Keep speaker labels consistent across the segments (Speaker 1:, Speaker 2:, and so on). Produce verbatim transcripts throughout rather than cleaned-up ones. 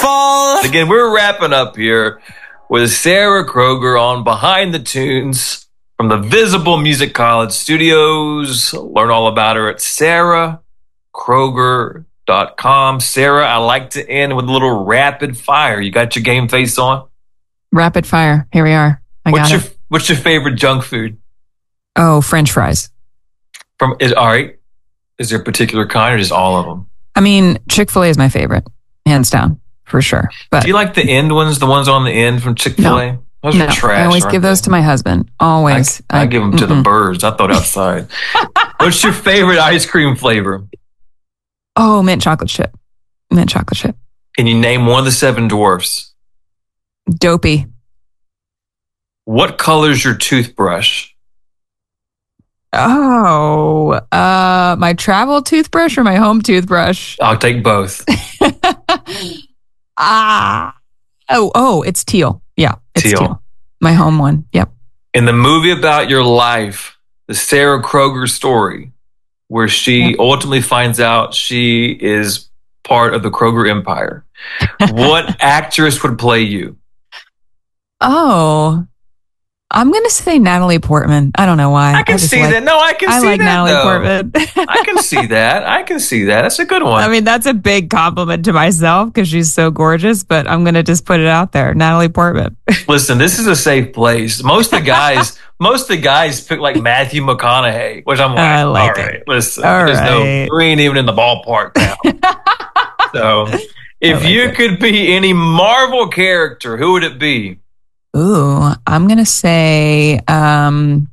Speaker 1: fall.
Speaker 2: Again, we're wrapping up here with Sarah Kroger on Behind the Tunes from the Visible Music College Studios. Learn all about her at sarah kroger dot com. Sarah, I like to end with a little rapid fire. You got your game face on?
Speaker 3: Rapid fire. Here we are. I
Speaker 2: what's
Speaker 3: got
Speaker 2: your
Speaker 3: it.
Speaker 2: What's your favorite junk food?
Speaker 3: Oh, French fries.
Speaker 2: From is all right. Is there a particular kind or just all of them?
Speaker 3: I mean, Chick-fil-A is my favorite, hands down, for sure. But
Speaker 2: do you like the end ones, the ones on the end from Chick-fil-A?
Speaker 3: No,
Speaker 2: those
Speaker 3: no,
Speaker 2: are trash.
Speaker 3: I always give
Speaker 2: they?
Speaker 3: those to my husband. Always.
Speaker 2: I, I,
Speaker 3: I
Speaker 2: give them to
Speaker 3: mm-mm.
Speaker 2: the birds. I thought outside. What's your favorite ice cream flavor?
Speaker 3: Oh, mint chocolate chip. Mint chocolate chip.
Speaker 2: Can you name one of the seven dwarfs?
Speaker 3: Dopey.
Speaker 2: What color's your toothbrush?
Speaker 3: Oh, uh, my travel toothbrush or my home toothbrush?
Speaker 2: I'll take both.
Speaker 3: ah. Oh, oh, it's teal. Yeah, it's teal.
Speaker 2: Teal.
Speaker 3: My home one. Yep.
Speaker 2: In the movie about your life, the Sarah Kroger story, where she
Speaker 3: Yep.
Speaker 2: ultimately finds out she is part of the Kroger empire, what actress would play you?
Speaker 3: Oh, I'm going to say Natalie Portman. I don't know why.
Speaker 2: I can
Speaker 3: just
Speaker 2: see
Speaker 3: like,
Speaker 2: that. No, I can
Speaker 3: I
Speaker 2: see
Speaker 3: like
Speaker 2: that.
Speaker 3: Natalie
Speaker 2: though.
Speaker 3: Portman.
Speaker 2: I can see that. I can see that. That's a good one.
Speaker 3: I mean, that's a big compliment to myself because she's so gorgeous, but I'm going to just put it out there. Natalie Portman.
Speaker 2: Listen, this is a safe place. Most of the guys, most of the guys pick like Matthew McConaughey, which I'm like,
Speaker 3: I like
Speaker 2: all
Speaker 3: it.
Speaker 2: right, listen,
Speaker 3: All
Speaker 2: there's
Speaker 3: right.
Speaker 2: no, we ain't even in the ballpark now. So, if
Speaker 3: like
Speaker 2: you
Speaker 3: it.
Speaker 2: could be any Marvel character, who would it be?
Speaker 3: Ooh, I'm going to say um,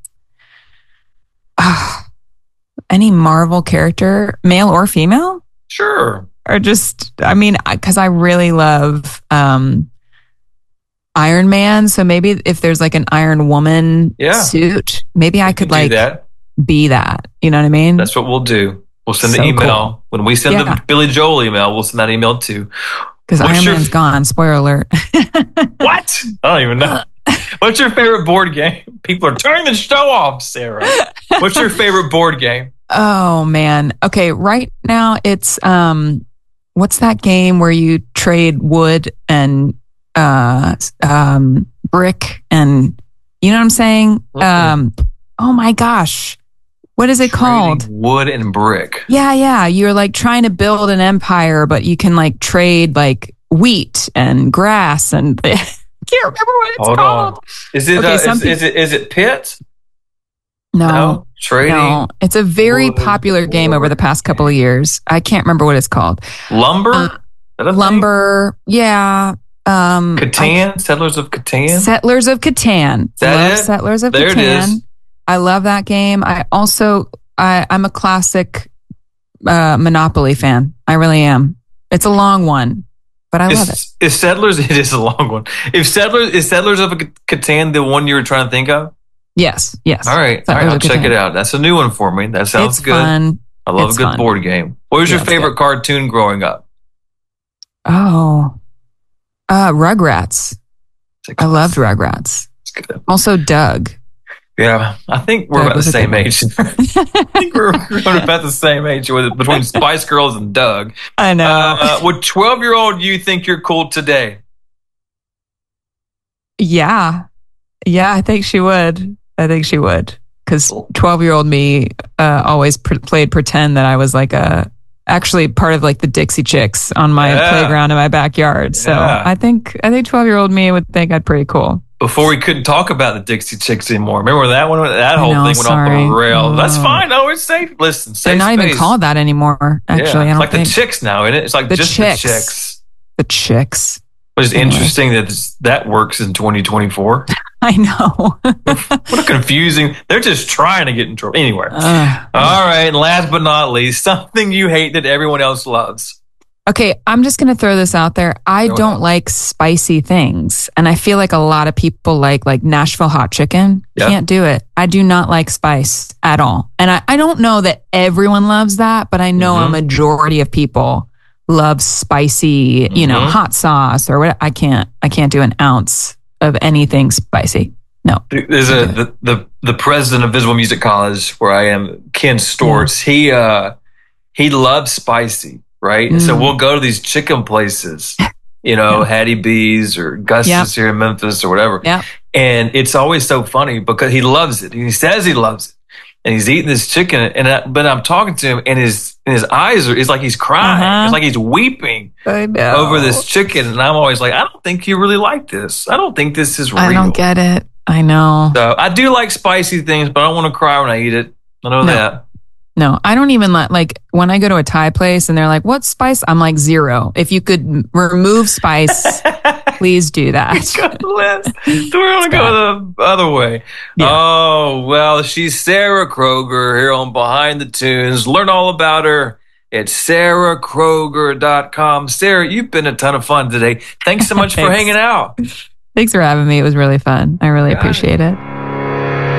Speaker 3: ah, any Marvel character, male or female?
Speaker 2: Sure.
Speaker 3: Or just, I mean, because I really love um, Iron Man. So maybe if there's like an Iron Woman
Speaker 2: Yeah.
Speaker 3: suit, maybe I
Speaker 2: You
Speaker 3: could
Speaker 2: do
Speaker 3: like
Speaker 2: that.
Speaker 3: be that. You know what I mean?
Speaker 2: That's what we'll do. We'll send
Speaker 3: So
Speaker 2: the email.
Speaker 3: cool.
Speaker 2: When we send
Speaker 3: Yeah.
Speaker 2: the Billy Joel email, we'll send that email too.
Speaker 3: Because
Speaker 2: What's
Speaker 3: Iron
Speaker 2: your-
Speaker 3: Man's gone. Spoiler alert.
Speaker 2: What? I don't even know. What's your favorite board game? People are turning the show off, Sarah. What's your favorite board game?
Speaker 3: Oh man. Okay, right now it's um what's that game where you trade wood and uh um brick and you know what I'm saying?
Speaker 2: Mm-mm.
Speaker 3: Um oh my gosh. What is it called?
Speaker 2: Trading wood and brick.
Speaker 3: Yeah, yeah. You're like trying to build an empire, but you can like trade like wheat and grass and I can't remember what it's
Speaker 2: Hold
Speaker 3: called.
Speaker 2: on. Is it,
Speaker 3: Okay,
Speaker 2: uh,
Speaker 3: some
Speaker 2: is, is it is it Pit?
Speaker 3: No.
Speaker 2: Trading
Speaker 3: No, it's a very
Speaker 2: wood,
Speaker 3: popular game over the
Speaker 2: board
Speaker 3: past couple of years. I can't remember what it's called.
Speaker 2: lumber?
Speaker 3: Uh,
Speaker 2: Is that a thing?
Speaker 3: Lumber, yeah. Um,
Speaker 2: Catan? Settlers of
Speaker 3: I-
Speaker 2: Catan?
Speaker 3: Settlers of Catan.
Speaker 2: That
Speaker 3: love
Speaker 2: it?
Speaker 3: Settlers of
Speaker 2: There it
Speaker 3: Catan.
Speaker 2: is.
Speaker 3: I love that game. I also, I, I'm a classic uh, Monopoly fan. I really am. It's a long one, but I love it.
Speaker 2: Is, is Settlers? It is a long one. If Settlers is Settlers of Catan the one you were trying to think of?
Speaker 3: Yes, yes.
Speaker 2: All right, all
Speaker 3: Settlers
Speaker 2: right. I'll
Speaker 3: of
Speaker 2: check
Speaker 3: Catan.
Speaker 2: it out. That's a new one for me. That sounds
Speaker 3: It's
Speaker 2: good.
Speaker 3: fun.
Speaker 2: I love
Speaker 3: It's
Speaker 2: a good
Speaker 3: fun.
Speaker 2: board game. What was
Speaker 3: Yeah,
Speaker 2: your
Speaker 3: it's
Speaker 2: favorite
Speaker 3: good.
Speaker 2: cartoon growing up?
Speaker 3: Oh, uh, Rugrats. I loved Rugrats.
Speaker 2: It's good.
Speaker 3: Also, Doug.
Speaker 2: Yeah, I think we're
Speaker 3: Doug
Speaker 2: about the
Speaker 3: was a
Speaker 2: same
Speaker 3: good one.
Speaker 2: age. I think we're, we're about the same age with, between Spice Girls and Doug.
Speaker 3: I know.
Speaker 2: Uh, would twelve-year-old you think you're cool today?
Speaker 3: Yeah. Yeah, I think she would. I think she would. Because twelve year old me uh, always pr- played pretend that I was like a, actually part of like the Dixie Chicks on my
Speaker 2: Yeah.
Speaker 3: playground in my backyard. So
Speaker 2: Yeah.
Speaker 3: I think, I think twelve year old me would think I'd pretty cool.
Speaker 2: Before we couldn't talk about the Dixie Chicks anymore. Remember that one? That whole
Speaker 3: know,
Speaker 2: thing went
Speaker 3: sorry.
Speaker 2: off the rails. That's
Speaker 3: Oh.
Speaker 2: fine. No, it's safe. Listen, safe
Speaker 3: They're not
Speaker 2: space.
Speaker 3: even called that anymore. Actually,
Speaker 2: yeah,
Speaker 3: I
Speaker 2: it's
Speaker 3: don't
Speaker 2: like
Speaker 3: think.
Speaker 2: the Chicks now, isn't it? It's like
Speaker 3: The
Speaker 2: just
Speaker 3: Chicks.
Speaker 2: the Chicks.
Speaker 3: The Chicks.
Speaker 2: Which is
Speaker 3: Anyway.
Speaker 2: interesting that this- that works in twenty twenty-four.
Speaker 3: I know.
Speaker 2: What a confusing. They're just trying to get in trouble. Anyway.
Speaker 3: Ugh.
Speaker 2: All right. And last but not least, something you hate that everyone else loves.
Speaker 3: Okay, I'm just going to throw this out there. I
Speaker 2: Throw it
Speaker 3: don't
Speaker 2: out.
Speaker 3: like spicy things. And I feel like a lot of people like like Nashville hot chicken.
Speaker 2: Yeah.
Speaker 3: Can't do it. I do not like spice at all. And I, I don't know that everyone loves that, but I know
Speaker 2: Mhm.
Speaker 3: a majority of people love spicy, you know,
Speaker 2: Mhm.
Speaker 3: hot sauce or what. I can't I can't do an ounce of anything spicy. No.
Speaker 2: There's a the, the the president of Visible Music College where I am, Ken Storts. He uh he loves spicy, right? And so
Speaker 3: Mm.
Speaker 2: we'll go to these chicken places, you know,
Speaker 3: Yeah.
Speaker 2: Hattie B's or Gus's
Speaker 3: Yep.
Speaker 2: here in Memphis or whatever.
Speaker 3: Yeah.
Speaker 2: And it's always so funny because he loves it. He says he loves it. And he's eating this chicken. And I, but I'm talking to him and his, and his eyes are, it's like he's crying.
Speaker 3: Uh-huh.
Speaker 2: It's like he's weeping
Speaker 3: I know.
Speaker 2: over this chicken. And I'm always like, I don't think you really like this. I don't think this is real.
Speaker 3: I don't get it. I know.
Speaker 2: So I do like spicy things, but I don't want to cry when I eat it. I know
Speaker 3: No.
Speaker 2: that.
Speaker 3: No, I don't even let, like, when I go to a Thai place and they're like, what spice? I'm like, zero. If you could m- remove spice, please do that.
Speaker 2: Good list. So we're going to go the other way.
Speaker 3: Yeah.
Speaker 2: Oh, well, she's Sarah Kroger here on Behind the Tunes. Learn all about her at sarah kroger dot com. Sarah, you've been a ton of fun today. Thanks so much for
Speaker 3: Thanks.
Speaker 2: hanging out.
Speaker 3: Thanks for having me. It was really fun. I really
Speaker 2: Got it.
Speaker 3: appreciate it.